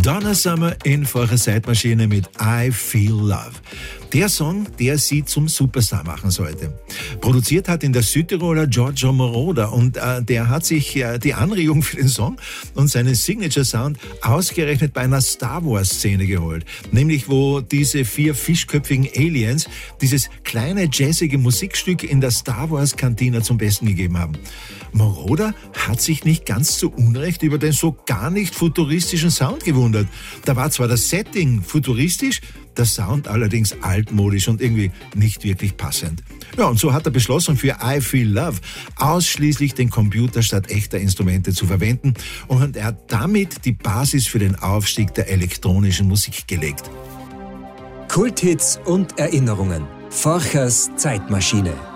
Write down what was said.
Donna Summer in Vorher Zeitmaschine mit I Feel Love. Der Song, der sie zum Superstar machen sollte. Produziert hat ihn der Südtiroler Giorgio Moroder und der hat sich die Anregung für den Song und seinen Signature-Sound ausgerechnet bei einer Star Wars-Szene geholt. Nämlich, wo diese 4 fischköpfigen Aliens dieses kleine jazzige Musikstück in der Star Wars-Kantina zum Besten gegeben haben. Moroder hat sich nicht ganz zu Unrecht über den so gar nicht futuristischen Sound gewundert. Da war zwar das Setting futuristisch, der Sound allerdings altmodisch und irgendwie nicht wirklich passend. Ja, und so hat er beschlossen, für I Feel Love ausschließlich den Computer statt echter Instrumente zu verwenden und er hat damit die Basis für den Aufstieg der elektronischen Musik gelegt. Kulthits und Erinnerungen. Vorchers Zeitmaschine.